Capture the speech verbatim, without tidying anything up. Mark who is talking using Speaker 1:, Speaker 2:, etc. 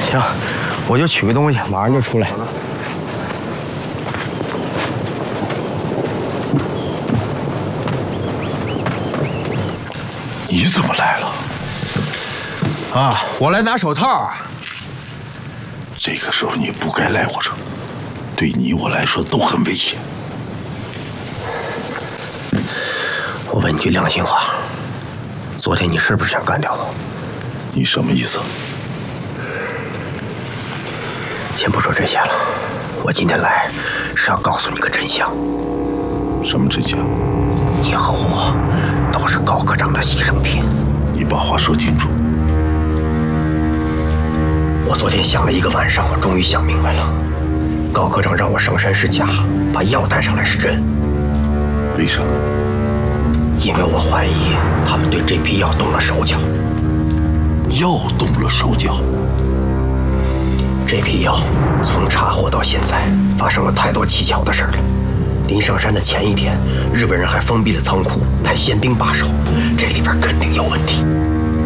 Speaker 1: 行，我就取个东西，马上就出来。
Speaker 2: 你怎么来了？
Speaker 1: 啊，我来拿手套。
Speaker 2: 这个时候你不该来我这儿，对你我来说都很危险。
Speaker 1: 我问你句良心话，昨天你是不是想干掉我？
Speaker 2: 你什么意思？
Speaker 1: 先不说这些了，我今天来是要告诉你个真相。
Speaker 2: 什么真相？
Speaker 1: 你和我都是高科长的牺牲品。
Speaker 2: 你把话说清楚。
Speaker 1: 我昨天想了一个晚上，我终于想明白了。高科长让我上山是假，把药带上来是真。
Speaker 2: 为啥？
Speaker 1: 因为我怀疑他们对这批药动了手脚。
Speaker 2: 药动了手脚？
Speaker 1: 这批药从查获到现在，发生了太多蹊跷的事了。临上山的前一天，日本人还封闭了仓库，派宪兵把守，这里边肯定有问题。